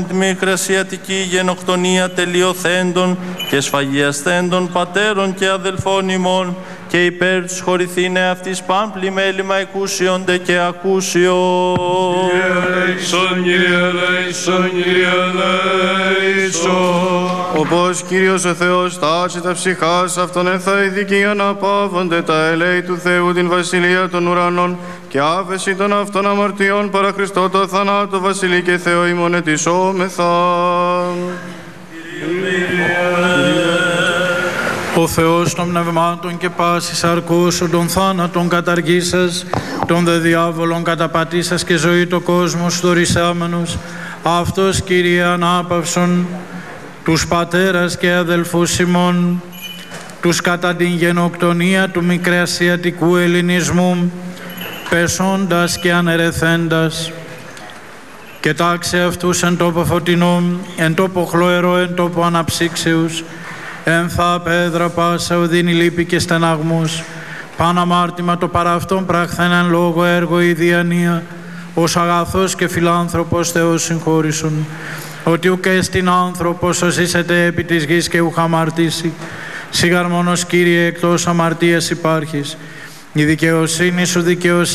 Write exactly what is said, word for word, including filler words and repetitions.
μικρασιατική γενοκτονία τελειοθέντων και σφαγιασθέντων πατέρων και αδελφών ημών και υπέρ τους χωρηθήνε αυτής πάμπλη μέλημα εκούσιοντε και ακούσιο. Κύριε ελέησον, Κύριε ελέησον, Κύριε ελέησον. Όπως Κύριος ο Θεός τάσει τα ψυχάς αυτών ενθά ειδική αναπαύονται τα ελέη του Θεού την βασιλεία των ουρανών και άφεση των αυτών αμαρτιών παρά Χριστό το θανάτο βασιλεί και Θεό ημών ετισόμεθα. Ο Θεός των πνευμάτων και πάσης αρκούσου των θάνατων καταργήσας, των δε διάβολων καταπατήσας και ζωή το κόσμο στορισάμενος, αυτός Κύριε ανάπαυσον, τους πατέρας και αδελφούς ημών, τους κατά την γενοκτονία του μικρασιατικού ελληνισμού, πεσόντας και ανερεθέντας, και τάξε αυτούς εν τόπο φωτεινό, εν τόπο χλωερό, εν τόπο αναψύξεως, εν θα πέδρα πάσα οδύνη λύπη και στεναγμούς, παναμάρτημα το παρά αυτόν πράχθεν εν λόγω έργο η διανία, ως αγαθός και φιλάνθρωπος Θεός συγχώρησον, ότι ουκ εστιν άνθρωπος ως είσετε επί της γης και ουχ αμαρτήσει, σιγαρ μόνος Κύριε εκτός αμαρτίας υπάρχεις, η δικαιοσύνη σου δικαιοσύνη